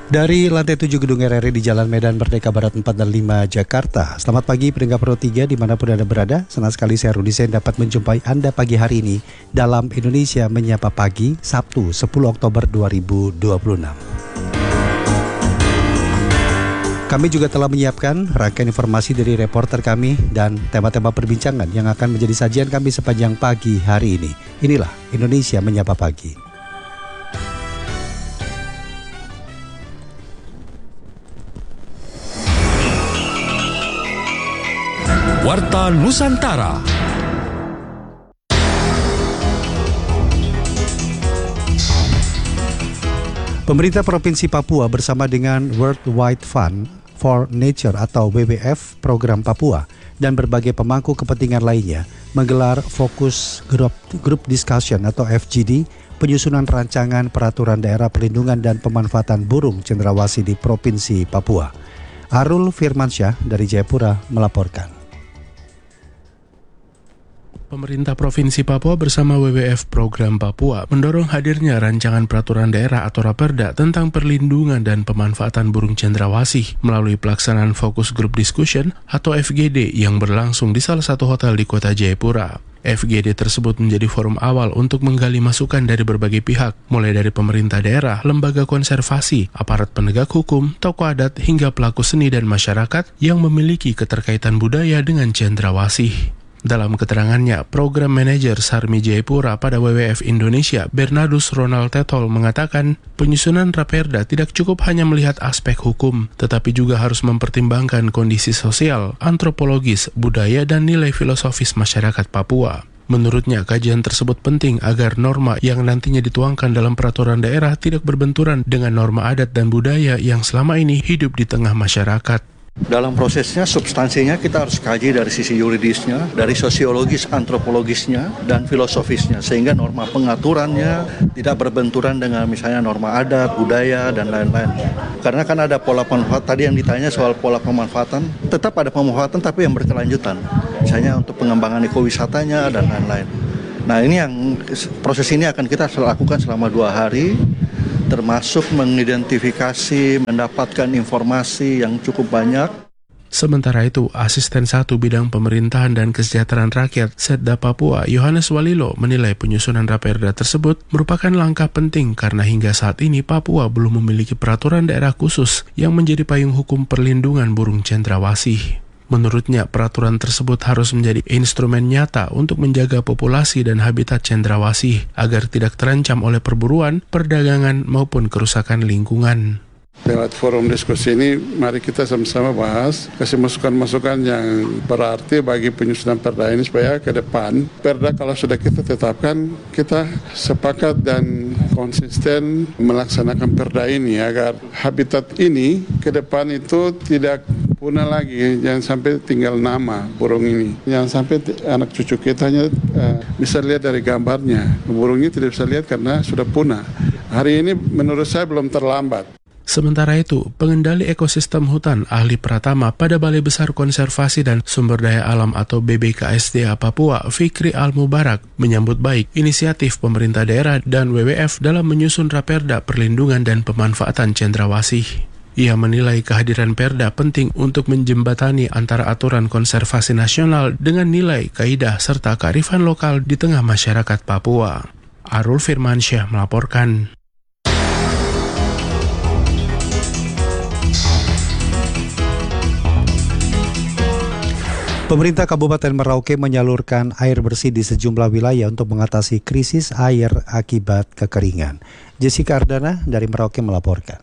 Dari lantai 7 Gedung RRI di Jalan Medan Merdeka Barat 4 dan 5 Jakarta. Selamat pagi pendengar Pro 3 dimanapun Anda berada. Senang sekali saya Rudi Sen dapat menjumpai Anda pagi hari ini dalam Indonesia Menyapa Pagi, Sabtu 10 Oktober 2026. Kami juga telah menyiapkan rangkaian informasi dari reporter kami dan tema-tema perbincangan yang akan menjadi sajian kami sepanjang pagi hari ini. Inilah Indonesia Menyapa Pagi. Warta Nusantara. Pemerintah Provinsi Papua bersama dengan World Wide Fund for Nature atau WWF Program Papua dan berbagai pemangku kepentingan lainnya menggelar fokus group discussion atau FGD penyusunan rancangan peraturan daerah perlindungan dan pemanfaatan burung cendrawasih di Provinsi Papua. Arul Firmansyah dari Jayapura melaporkan. Pemerintah Provinsi Papua bersama WWF Program Papua mendorong hadirnya rancangan peraturan daerah atau Raperda tentang perlindungan dan pemanfaatan burung cendrawasih melalui pelaksanaan Focus Group Discussion atau FGD yang berlangsung di salah satu hotel di kota Jayapura. FGD tersebut menjadi forum awal untuk menggali masukan dari berbagai pihak, mulai dari pemerintah daerah, lembaga konservasi, aparat penegak hukum, tokoh adat, hingga pelaku seni dan masyarakat yang memiliki keterkaitan budaya dengan cendrawasih. Dalam keterangannya, Program Manajer Sarmi Jayapura pada WWF Indonesia, Bernardus Ronald Tetol mengatakan, penyusunan Raperda tidak cukup hanya melihat aspek hukum, tetapi juga harus mempertimbangkan kondisi sosial, antropologis, budaya, dan nilai filosofis masyarakat Papua. Menurutnya, kajian tersebut penting agar norma yang nantinya dituangkan dalam peraturan daerah tidak berbenturan dengan norma adat dan budaya yang selama ini hidup di tengah masyarakat. Dalam prosesnya, substansinya kita harus kaji dari sisi yuridisnya, dari sosiologis, antropologisnya, dan filosofisnya, sehingga norma pengaturannya tidak berbenturan dengan misalnya norma adat, budaya, dan lain-lain. Karena kan ada pola pemanfaatan, tadi yang ditanya soal pola pemanfaatan, tetap ada pemanfaatan tapi yang berkelanjutan, misalnya untuk pengembangan ekowisatanya, dan lain-lain. Nah ini yang proses ini akan kita lakukan selama 2 hari, termasuk mengidentifikasi, mendapatkan informasi yang cukup banyak. Sementara itu, Asisten 1 Bidang Pemerintahan dan Kesejahteraan Rakyat Setda Papua, Yohanes Walilo, menilai penyusunan Raperda tersebut merupakan langkah penting karena hingga saat ini Papua belum memiliki peraturan daerah khusus yang menjadi payung hukum perlindungan burung cendrawasih. Menurutnya, peraturan tersebut harus menjadi instrumen nyata untuk menjaga populasi dan habitat cendrawasih agar tidak terancam oleh perburuan, perdagangan, maupun kerusakan lingkungan. Lewat forum diskusi ini, mari kita sama-sama bahas, kasih masukan-masukan yang berarti bagi penyusunan perda ini supaya ke depan, perda kalau sudah kita tetapkan, kita sepakat dan konsisten melaksanakan perda ini agar habitat ini ke depan itu tidak punah lagi, jangan sampai tinggal nama burung ini. Jangan sampai anak cucu kita hanya bisa lihat dari gambarnya, burungnya tidak bisa lihat karena sudah punah. Hari ini menurut saya belum terlambat. Sementara itu, pengendali ekosistem hutan ahli Pratama pada Balai Besar Konservasi dan Sumber Daya Alam atau BBKSDA Papua, Fikri Al-Mubarak, menyambut baik inisiatif pemerintah daerah dan WWF dalam menyusun Raperda perlindungan dan pemanfaatan cendrawasih. Ia menilai kehadiran Perda penting untuk menjembatani antara aturan konservasi nasional dengan nilai, kaidah, serta kearifan lokal di tengah masyarakat Papua. Arul Firmansyah melaporkan. Pemerintah Kabupaten Merauke menyalurkan air bersih di sejumlah wilayah untuk mengatasi krisis air akibat kekeringan. Jessica Ardana dari Merauke melaporkan.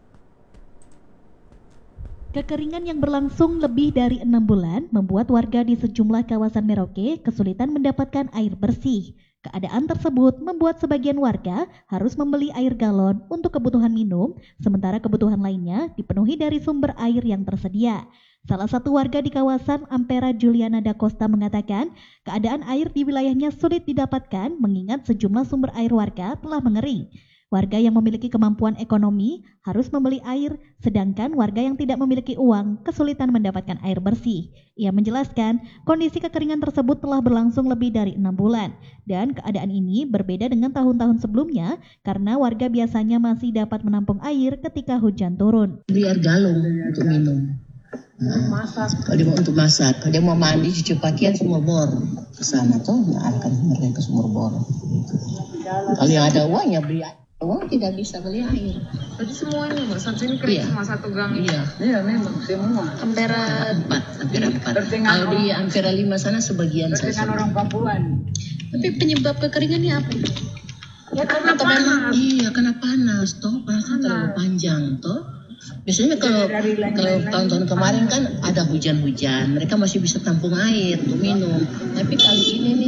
Kekeringan yang berlangsung lebih dari 6 bulan membuat warga di sejumlah kawasan Merauke kesulitan mendapatkan air bersih. Keadaan tersebut membuat sebagian warga harus membeli air galon untuk kebutuhan minum, sementara kebutuhan lainnya dipenuhi dari sumber air yang tersedia. Salah satu warga di kawasan Ampera Juliana da Costa mengatakan, keadaan air di wilayahnya sulit didapatkan mengingat sejumlah sumber air warga telah mengering. Warga yang memiliki kemampuan ekonomi harus membeli air, sedangkan warga yang tidak memiliki uang kesulitan mendapatkan air bersih. Ia menjelaskan, kondisi kekeringan tersebut telah berlangsung lebih dari 6 bulan, dan keadaan ini berbeda dengan tahun-tahun sebelumnya karena warga biasanya masih dapat menampung air ketika hujan turun. Beli air galon untuk minum. Kalau dia mau untuk masak, kalau dia mau mandi, cuci pakaian, sumur bor ke sana tuh, akan mereka ke sumur bor. Kalau yang ada uangnya beli air. Uang tidak bisa beli air. Jadi semuanya, Mbak, satu ini kering cuma satu gang. Iya, memang semua. Ampera 4. Kalau di Ampera 5 sana sebagian saja. Dengan orang Papua. Tapi penyebab kekeringan ini apa? Ya karena panas. Iya, karena panas toh, panasnya terlalu panjang toh. Biasanya kalau tahun-tahun kemarin kan ada hujan-hujan, mereka masih bisa tampung air untuk minum. Tapi kali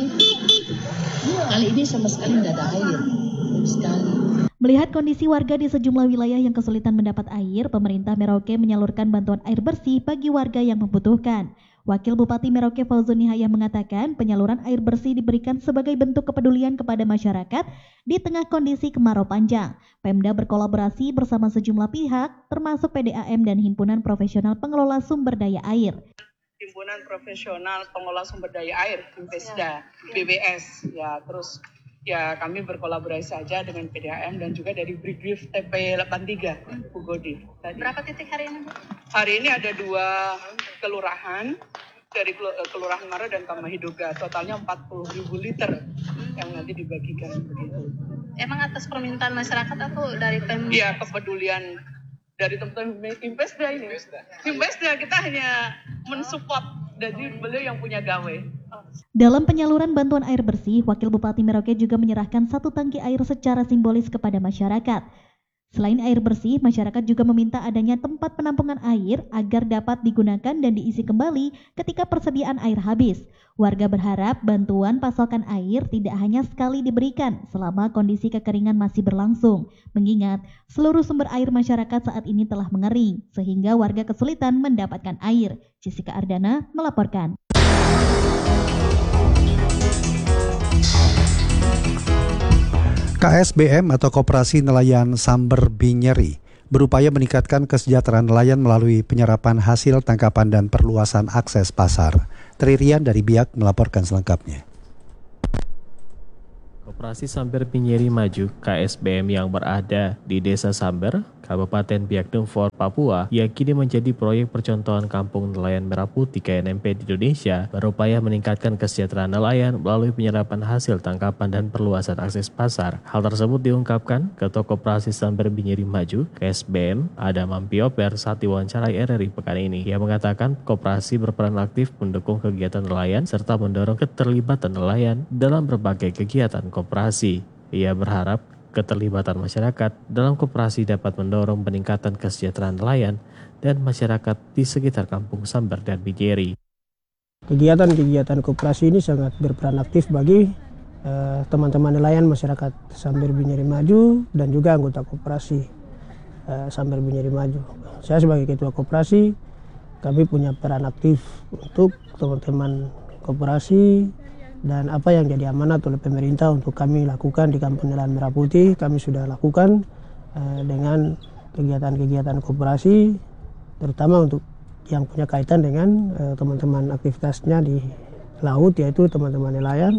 ini sama sekali tidak ada air. Sekali. Melihat kondisi warga di sejumlah wilayah yang kesulitan mendapat air, pemerintah Merauke menyalurkan bantuan air bersih bagi warga yang membutuhkan. Wakil Bupati Merauke Fauzun Nihayah mengatakan penyaluran air bersih diberikan sebagai bentuk kepedulian kepada masyarakat di tengah kondisi kemarau panjang. Pemda berkolaborasi bersama sejumlah pihak, termasuk PDAM dan Himpunan Profesional Pengelola Sumber Daya Air. Himpunan Profesional Pengelola Sumber Daya Air, Himpesda, BBS, ya terus. Ya, kami berkolaborasi saja dengan PDAM dan juga dari Brigif TP 83, Bugodi. Berapa titik hari ini, Bu? Hari ini ada 2 kelurahan, dari Kelurahan Mara dan Kamahidoga, totalnya 40.000 liter yang nanti dibagikan begitu. Emang atas permintaan masyarakat atau dari Pemda? Iya, kepedulian dari teman-teman Himpesda ini. Himpesda kita hanya mensupport, jadi beliau yang punya gawe. Dalam penyaluran bantuan air bersih, Wakil Bupati Merauke juga menyerahkan 1 tangki air secara simbolis kepada masyarakat. Selain air bersih, masyarakat juga meminta adanya tempat penampungan air agar dapat digunakan dan diisi kembali ketika persediaan air habis. Warga berharap bantuan pasokan air tidak hanya sekali diberikan selama kondisi kekeringan masih berlangsung, mengingat seluruh sumber air masyarakat saat ini telah mengering, sehingga warga kesulitan mendapatkan air. Jessica Ardana melaporkan. KSBM atau Koperasi Nelayan Samber Binyeri berupaya meningkatkan kesejahteraan nelayan melalui penyerapan hasil tangkapan dan perluasan akses pasar. Tririan dari Biak melaporkan selengkapnya. Koperasi Samber Binyeri Maju KSBM yang berada di Desa Samber, Kabupaten Biak Numfor, Papua, yang kini menjadi proyek percontohan Kampung Nelayan Merah Putih KNMP di Indonesia, berupaya meningkatkan kesejahteraan nelayan melalui penyerapan hasil tangkapan dan perluasan akses pasar. Hal tersebut diungkapkan Ketua Koperasi Samber Binyeri Maju KSBM Adam Ampioper saat diwawancarai RRI pekan ini. Ia mengatakan koperasi berperan aktif mendukung kegiatan nelayan serta mendorong keterlibatan nelayan dalam berbagai kegiatan koperasi. Ia berharap keterlibatan masyarakat dalam koperasi dapat mendorong peningkatan kesejahteraan nelayan dan masyarakat di sekitar Kampung Samber dan Binyeri. Kegiatan-kegiatan koperasi ini sangat berperan aktif bagi teman-teman nelayan masyarakat Samber Binyeri Maju dan juga anggota koperasi Samber Binyeri Maju. Saya sebagai ketua koperasi, kami punya peran aktif untuk teman-teman koperasi. Dan apa yang jadi amanat oleh pemerintah untuk kami lakukan di Kampung Nelayan Merah Putih, kami sudah lakukan dengan kegiatan-kegiatan koperasi, terutama untuk yang punya kaitan dengan teman-teman aktivitasnya di laut, yaitu teman-teman nelayan.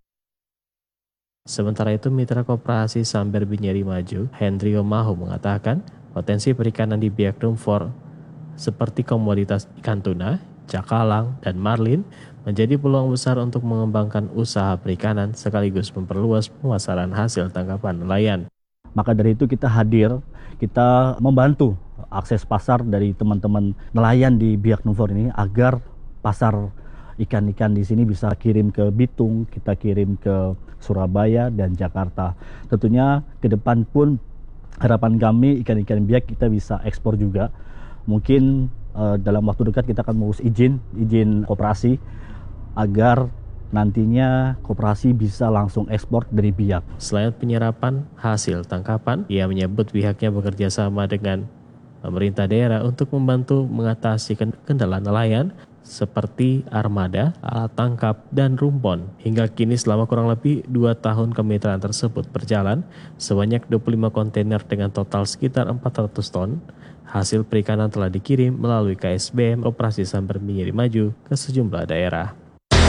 Sementara itu, Mitra Koperasi Samber Binyeri Maju, Hendrio Mahu mengatakan potensi perikanan di Biak Numfor seperti komoditas ikan tuna, cakalang, dan marlin menjadi peluang besar untuk mengembangkan usaha perikanan sekaligus memperluas pemasaran hasil tangkapan nelayan. Maka dari itu kita hadir, kita membantu akses pasar dari teman-teman nelayan di Biak Numfor ini agar pasar ikan-ikan di sini bisa kirim ke Bitung, kita kirim ke Surabaya dan Jakarta. Tentunya ke depan pun harapan kami ikan-ikan Biak kita bisa ekspor juga. Mungkin dalam waktu dekat kita akan mengurus izin koperasi agar nantinya koperasi bisa langsung ekspor dari Biak. Selain penyerapan hasil tangkapan, ia menyebut pihaknya bekerja sama dengan pemerintah daerah untuk membantu mengatasi kendala nelayan seperti armada, alat tangkap, dan rumpon. Hingga kini selama kurang lebih 2 tahun kemitraan tersebut berjalan, sebanyak 25 kontainer dengan total sekitar 400 ton hasil perikanan telah dikirim melalui KSBM Operasi Sambar Menyeri Maju ke sejumlah daerah.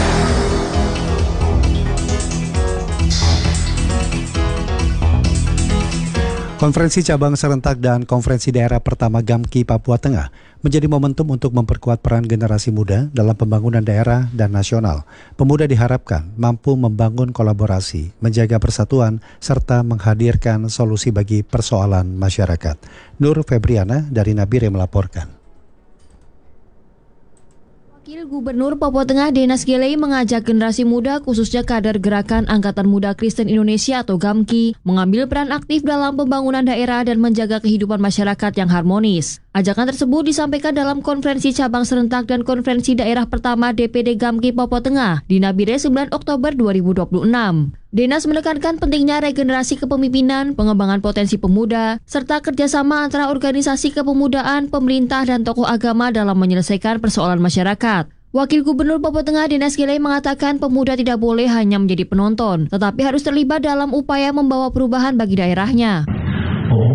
Konferensi cabang serentak dan konferensi daerah pertama GAMKI Papua Tengah menjadi momentum untuk memperkuat peran generasi muda dalam pembangunan daerah dan nasional. Pemuda diharapkan mampu membangun kolaborasi, menjaga persatuan, serta menghadirkan solusi bagi persoalan masyarakat. Nur Febriana dari Nabire melaporkan. Wakil Gubernur Papua Tengah Denas Gelei mengajak generasi muda khususnya kader Gerakan Angkatan Muda Kristen Indonesia atau GAMKI mengambil peran aktif dalam pembangunan daerah dan menjaga kehidupan masyarakat yang harmonis. Ajakan tersebut disampaikan dalam konferensi cabang serentak dan konferensi daerah pertama DPD GAMKI Papua Tengah di Nabire 9 Oktober 2026. Denas menekankan pentingnya regenerasi kepemimpinan, pengembangan potensi pemuda, serta kerjasama antara organisasi kepemudaan, pemerintah, dan tokoh agama dalam menyelesaikan persoalan masyarakat. Wakil Gubernur Papua Tengah Denas Gelei mengatakan pemuda tidak boleh hanya menjadi penonton, tetapi harus terlibat dalam upaya membawa perubahan bagi daerahnya.